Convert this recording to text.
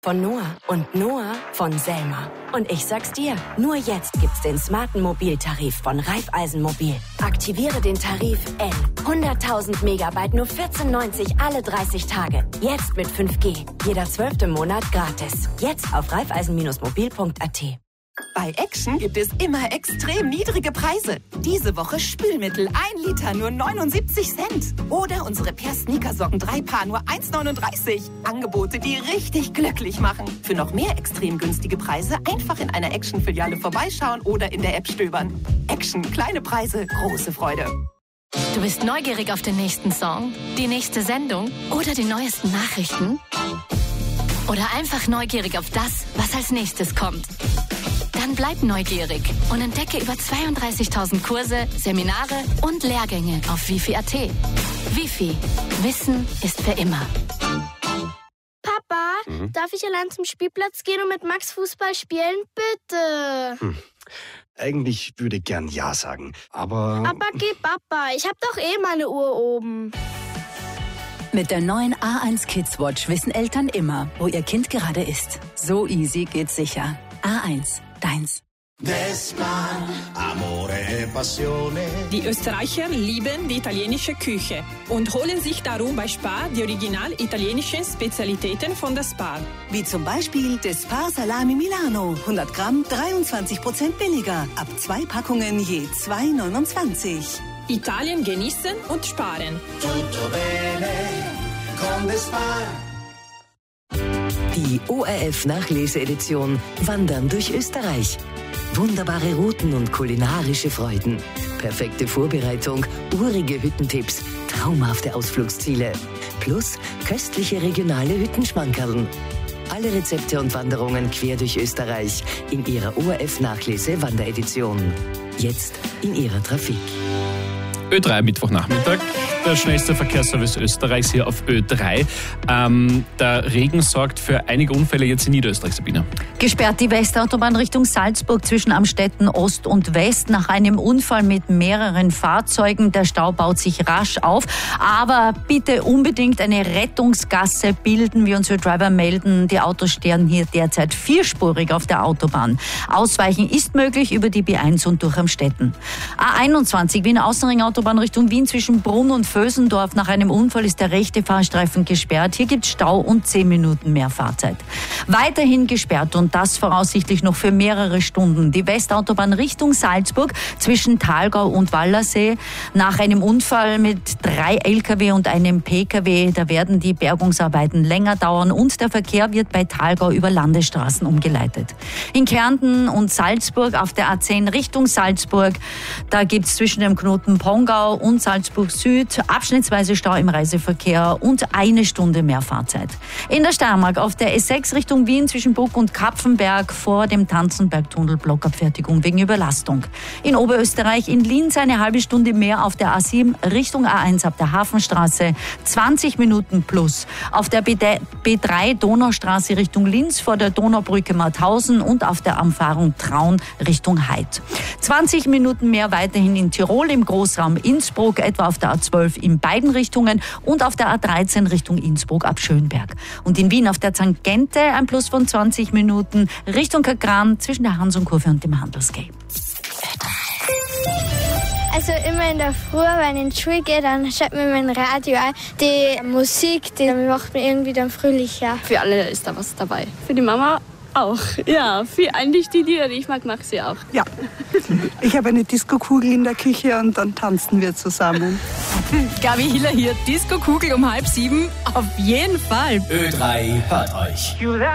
Von Noah und Noah von Selma. Und ich sag's dir, nur jetzt gibt's den smarten Mobiltarif von Raiffeisenmobil. Aktiviere den Tarif N. 100.000 Megabyte nur 14,90 alle 30 Tage. Jetzt mit 5G. Jeder 12. Monat gratis. Jetzt auf raiffeisen-mobil.at. Bei Action gibt es immer extrem niedrige Preise. Diese Woche Spülmittel 1 Liter nur 79 Cent. Oder unsere Per-Sneakersocken 3 Paar nur 1,39. Angebote, die richtig glücklich machen. Für noch mehr extrem günstige Preise einfach in einer Action-Filiale vorbeischauen oder in der App stöbern. Action, kleine Preise, große Freude. Du bist neugierig auf den nächsten Song, die nächste Sendung oder die neuesten Nachrichten? Oder einfach neugierig auf das, was als nächstes kommt? Dann bleib neugierig und entdecke über 32.000 Kurse, Seminare und Lehrgänge auf wifi.at. Wifi. Wissen ist für immer. Papa, darf ich allein zum Spielplatz gehen und mit Max Fußball spielen? Bitte. Eigentlich würde ich gern Ja sagen, aber... Aber geh, Papa, ich hab doch eh meine Uhr oben. Mit der neuen A1 Kids Watch wissen Eltern immer, wo ihr Kind gerade ist. So easy geht's sicher. A1, deins. Die Österreicher lieben die italienische Küche und holen sich darum bei Spar die original italienischen Spezialitäten von der Spar. Wie zum Beispiel das Spar Salami Milano. 100 Gramm, 23% billiger. Ab 2 Packungen je 2,29. Italien genießen und sparen. Die ORF-Nachlese-Edition Wandern durch Österreich. Wunderbare Routen und kulinarische Freuden. Perfekte Vorbereitung, urige Hüttentipps, traumhafte Ausflugsziele. Plus köstliche regionale Hüttenschmankerln. Alle Rezepte und Wanderungen quer durch Österreich in ihrer ORF-Nachlese-Wanderedition. Jetzt in ihrer Trafik. Ö3 Mittwochnachmittag, der schnellste Verkehrsservice Österreichs hier auf Ö3. Der Regen sorgt für einige Unfälle jetzt in Niederösterreich, Sabine. Gesperrt die Westautobahn Richtung Salzburg zwischen Amstetten Ost und West nach einem Unfall mit mehreren Fahrzeugen. Der Stau baut sich rasch auf, aber bitte unbedingt eine Rettungsgasse bilden, wie unsere Driver melden. Die Autos stehen hier derzeit vierspurig auf der Autobahn. Ausweichen ist möglich über die B1 und durch Amstetten. A21 Wiener Außenringautobahn Richtung Wien zwischen Brunn und Vösendorf. Nach einem Unfall ist der rechte Fahrstreifen gesperrt. Hier gibt es Stau und 10 Minuten mehr Fahrzeit. Weiterhin gesperrt und das voraussichtlich noch für mehrere Stunden. Die Westautobahn Richtung Salzburg zwischen Thalgau und Wallersee. Nach einem Unfall mit 3 Lkw und einem Pkw, da werden die Bergungsarbeiten länger dauern und der Verkehr wird bei Thalgau über Landesstraßen umgeleitet. In Kärnten und Salzburg auf der A10 Richtung Salzburg, da gibt es zwischen dem Knoten Pongau und Salzburg Süd abschnittsweise Stau im Reiseverkehr und 1 Stunde mehr Fahrzeit. In der Steiermark auf der S6 Richtung Wien zwischen Bruck und Kapfenberg vor dem Tanzenbergtunnel Blockabfertigung wegen Überlastung. In Oberösterreich in Linz eine halbe Stunde mehr auf der A7 Richtung A1 ab der Hafenstraße 20 Minuten plus. Auf der B3 Donaustraße Richtung Linz vor der Donaubrücke Mauthausen und auf der Umfahrung Traun Richtung Heid. 20 Minuten mehr weiterhin in Tirol im Großraum Innsbruck, etwa auf der A12 in beiden Richtungen und auf der A13 Richtung Innsbruck ab Schönberg. Und in Wien auf der Tangente ein Plus von 20 Minuten Richtung Kagran zwischen der Hansonkurve und dem Handelsgate. Also immer in der Früh, wenn ich in die Schule gehe, dann schaut mir mein Radio an. Die Musik, die macht mir irgendwie dann fröhlicher. Für alle ist da was dabei. Für die Mama auch. Ja, eigentlich die Lieder, die ich mag sie auch. Ja, ich habe eine Diskokugel in der Küche und dann tanzen wir zusammen. Gabi Hiller hier, Diskokugel um 6:30, auf jeden Fall. Ö3 hört euch.